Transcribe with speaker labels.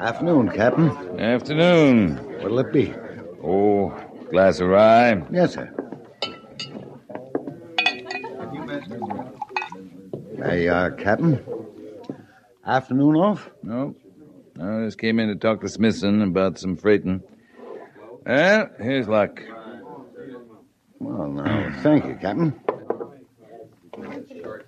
Speaker 1: Afternoon, Captain.
Speaker 2: Afternoon.
Speaker 1: What'll it be?
Speaker 2: Oh, glass of rye.
Speaker 1: Yes, sir. There you are, Captain. Afternoon off?
Speaker 2: No. I just came in to talk to Smithson about some freighting. Well, here's luck.
Speaker 1: Well, now, thank you, Captain.